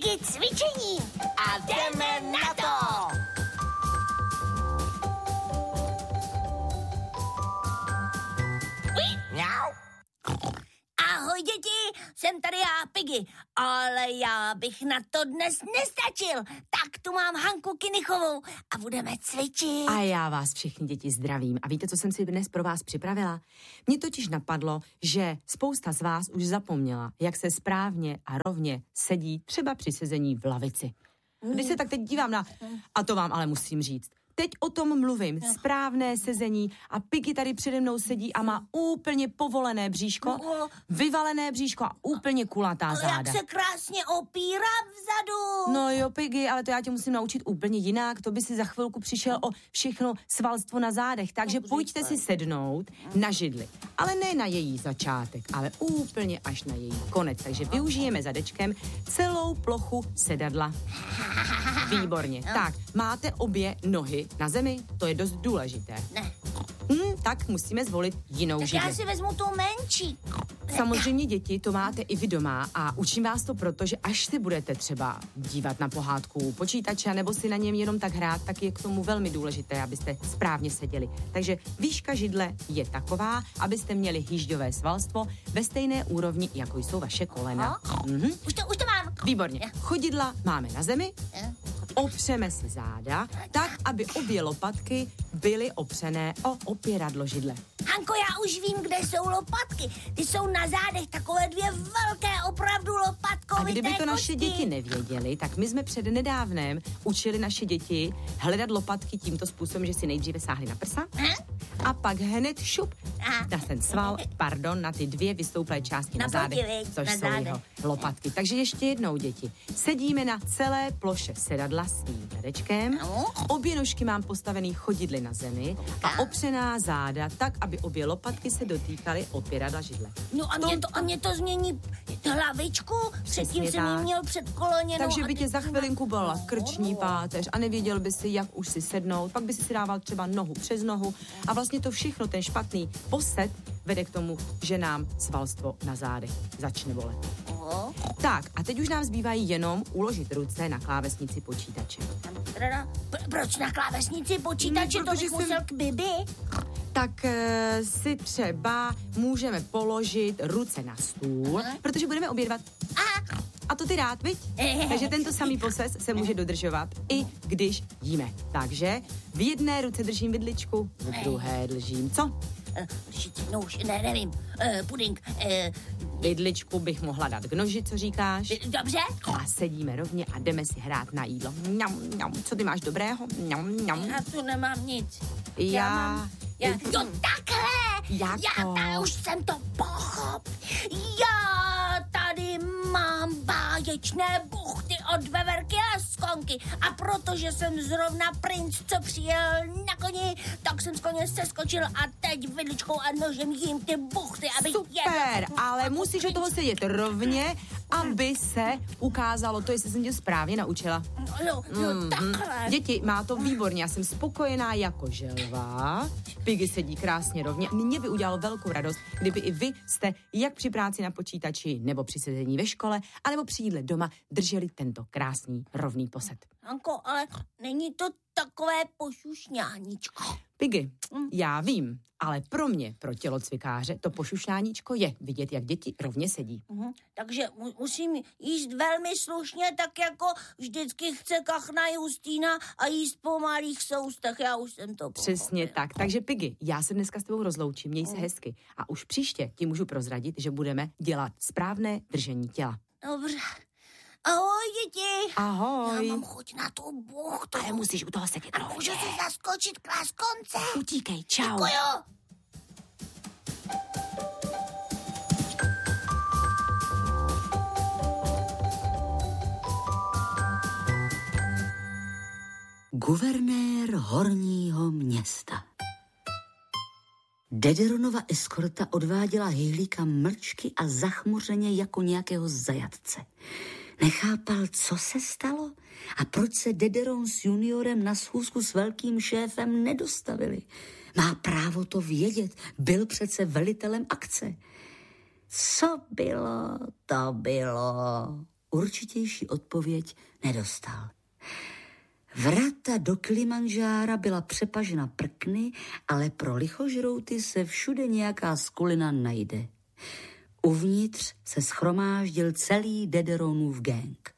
Piggy cvičení a jdeme na to! Ahoj děti, jsem tady já, Piggy, ale já bych na to dnes nestačil. Tak tu mám Hanku Kinichovou a budeme cvičit. A já vás všichni děti zdravím. A víte, co jsem si dnes pro vás připravila? Mně totiž napadlo, že spousta z vás už zapomněla, jak se správně a rovně sedí třeba při sezení v lavici. Když se tak teď dívám na... A to vám ale musím říct. Teď o tom mluvím, správné sezení a Piggy tady přede mnou sedí a má úplně povolené bříško, vyvalené bříško a úplně kulatá záda. Ale jak se krásně opírá vzadu. No jo, Piggy, ale to já tě musím naučit úplně jinak, to by si za chvilku přišel o všechno svalstvo na zádech, takže pojďte si sednout na židli, ale ne na její začátek, ale úplně až na její konec, takže využijeme zadečkem celou plochu sedadla. Výborně, tak, máte obě nohy na zemi, to je dost důležité. Ne. Tak musíme zvolit jinou tak židli. Já si vezmu tu menší. Samozřejmě děti, to máte i vy doma a učím vás to proto, že až si budete třeba dívat na pohádku počítače nebo si na něm jenom tak hrát, tak je k tomu velmi důležité, abyste správně seděli. Takže výška židle je taková, abyste měli hýžďové svalstvo ve stejné úrovni, jako jsou vaše kolena. Už to mám. Výborně. Chodidla máme na zemi, opřeme si záda, tak, aby obě lopatky byly opřené o opěradlo židle. Hanko, já už vím, kde jsou lopatky. Ty jsou na zádech takové dvě velké, opravdu lopatkovité. A kdyby to naše kosti. děti nevěděli, tak my jsme před nedávnem učili naše děti hledat lopatky tímto způsobem, že si nejdříve sáhli na prsa a pak hned šup na ten sval, na ty dvě vystouplé části na zádech, což jsou jeho lopatky. Takže ještě jednou, děti. Sedíme na celé ploše sedadla s tím zadečkem. Obě nožky mám postavený chodidly na zemi a opřená záda tak, aby obě lopatky se dotýkaly opěradla židle. No a mě to změní hlavičku? Předtím jsem jí měl předkoloněnou. Takže by tě za chvilinku bolela krční páteř a nevěděl by si, jak už si sednout, pak by si dával třeba nohu přes nohu a vlastně to všechno, ten špatný posed vede k tomu, že nám svalstvo na zádech začne bolet. Tak, a teď už nám zbývají jenom uložit ruce na klávesnici počítače. Proč na klávesnici počítače? To bych musel k Bibi. Tak si třeba můžeme položit ruce na stůl, protože budeme obědvat. A to ty rád, viď? Takže tento samý posez se může dodržovat, i když jíme. Takže v jedné ruce držím vidličku, v druhé držím co? Nevím, puding. Vidličku bych mohla dát k noži, co říkáš? Dobře. A sedíme rovně a jdeme si hrát na jídlo. Co ty máš dobrého? Já tu nemám nic. Jo, takhle! Jako? Já už jsem to pochop. Já tady mám báječné buchty od veverky a skonky a protože jsem zrovna princ, co přijel na koni, tak jsem z koně seskočil a teď vidličkou a nožem jím ty buchty, abych Super, ale musíš od toho sedět rovně, aby se ukázalo to, jestli jsem tě správně naučila. Jo, takhle. Děti, má to výborně, já jsem spokojená jako želva. Piggy sedí krásně rovně. Mně by udělalo velkou radost, kdyby i vy jste jak při práci na počítači, nebo při sezení ve škole, anebo při jídle doma drželi tento krásný rovný posed. Anko, ale není to takové pošušňáníčko. Piggy, já vím, ale pro mě, pro tělocvikáře, to pošušňáníčko je vidět, jak děti rovně sedí. Takže musím jíst velmi slušně, tak jako vždycky chce kachna Justýna a jíst po malých soustech. Já už jsem to Přesně tak. Takže Piggy, já se dneska s tebou rozloučím, měj se hezky. A už příště ti můžu prozradit, že budeme dělat správné držení těla. Dobře. Ahoj, děti. Ahoj. Já mám chuť na tu buchtu. Ale musíš u toho sedět. A můžu si zaskočit k láskonce? Utíkej, čau. Děkuju. Guvernér horního města. Dederonova eskorta odváděla Hejlíka mlčky a zachmuřeně jako nějakého zajatce. Nechápal, co se stalo a proč se Dederon s juniorem na schůzku s velkým šéfem nedostavili. Má právo to vědět, byl přece velitelem akce. Co bylo, to bylo. určitější odpověď nedostal. Vrata do Kilimanjára byla přepažena prkny, ale pro lichožrouty se všude nějaká skulina najde. Uvnitř se schromáždil celý Dederonův gang.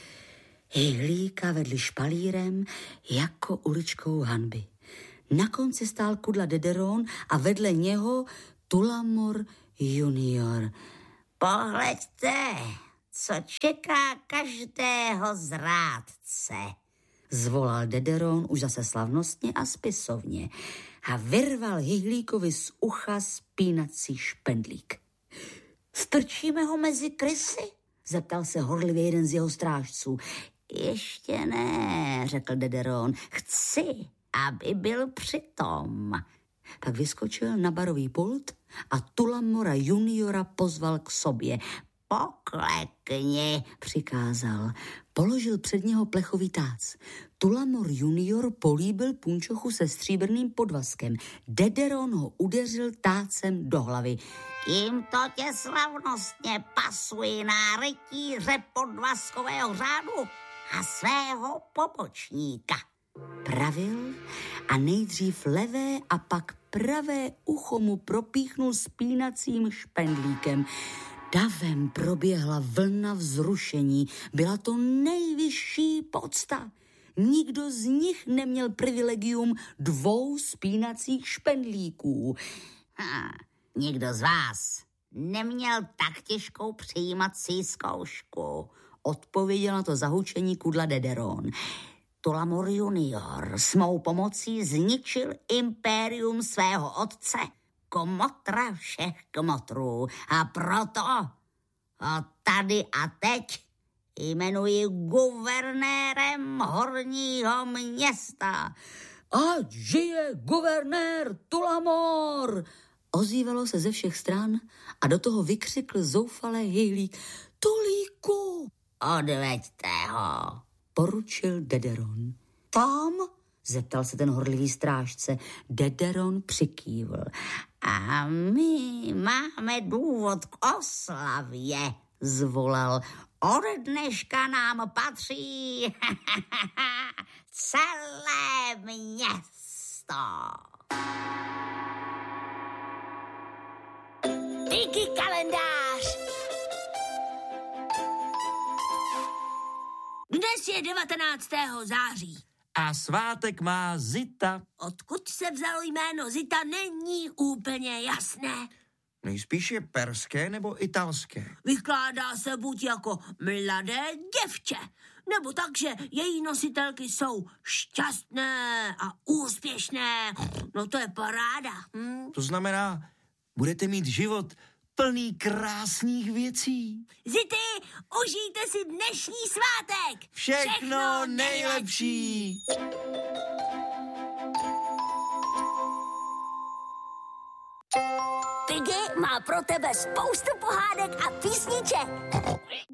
Hejhlíka vedli špalírem jako uličkou hanby. Na konci stál Kudla Dederon a vedle něho Tullamore junior. Pohleďte, co čeká každého zrádce, zvolal Dederon už zase slavnostně a spisovně a vyrval Hyhlíkovi z ucha spínací špendlík. Strčíme ho mezi krysy? Zeptal se horlivě jeden z jeho strážců. Ještě ne, řekl Dederon. Chci, aby byl přitom. Pak vyskočil na barový pult a Tullamora juniora pozval k sobě. Poklekni, přikázal. Položil před něho plechový tác. Tullamore junior políbil punčochu se stříbrným podvazkem. Dederon ho udeřil tácem do hlavy. Tímto tě slavnostně pasuji na rytíře podvazkového řádu a svého pobočníka, pravil a nejdřív levé a pak pravé ucho mu propíchnul spínacím špendlíkem. Davem proběhla vlna vzrušení. Byla to nejvyšší pocta. Nikdo z nich neměl privilegium 2 spínacích špendlíků. Nikdo z vás neměl tak těžkou přijímací zkoušku, odpověděl na to zahučení Kudla Dederon. Tullamore junior s mou pomocí zničil impérium svého otce, kmotra všech kmotrů, a proto ho tady a teď jmenuji guvernérem Horního města. Ať žije guvernér Tullamore! Ozývalo se ze všech stran a do toho vykřikl zoufale Hejlík. Tulíku! Odveďte ho, poručil Dederon. Tam? Zeptal se ten horlivý strážce. Dederon přikývl. A my máme důvod k oslavě, zvolal. Od dneška nám patří celé město. Díky kalendář! Dnes je 19. září. A svátek má Zita. Odkud se vzalo jméno Zita, není úplně jasné. Nejspíš je perské nebo italské. Vykládá se buď jako mladé děvče, nebo tak, že její nositelky jsou šťastné a úspěšné. No to je paráda. To znamená, budete mít život plný krásných věcí. Zity, užijte si dnešní svátek. Všechno nejlepší. Piggy má pro tebe spoustu pohádek a písniček.